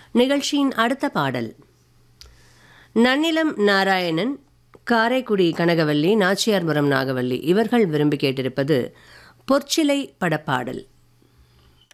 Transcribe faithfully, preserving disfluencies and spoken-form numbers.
நிகழ்ச்சியின் அடுத்த பாடல் நன்னிலம் நாராயணன், காரைக்குடி கனகவல்லி, நாச்சியார்புரம் நாகவல்லி இவர்கள் விரும்பி கேட்டிருப்பது பொற்சிலை படப்பாடல்.